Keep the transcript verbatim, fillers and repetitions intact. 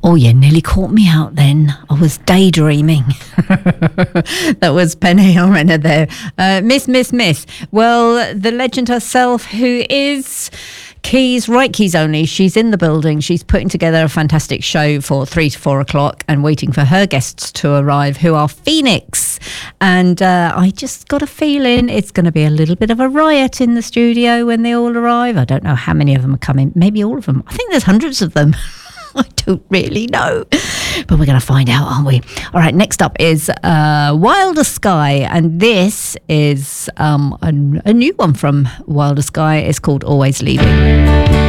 Oh, you nearly caught me out then. I was daydreaming. That was Penny O'Renna there. Uh, miss, miss, miss. Well, the legend herself, who is Keys, right Keys only. She's in the building. She's putting together a fantastic show for three to four o'clock and waiting for her guests to arrive, who are Phoenix. And uh, I just got a feeling it's going to be a little bit of a riot in the studio when they all arrive. I don't know how many of them are coming. Maybe all of them. I think there's hundreds of them. I don't really know, but we're going to find out, aren't we? All right, next up is uh, Wilder Sky, and this is um, a, a new one from Wilder Sky. It's called Always Leaving.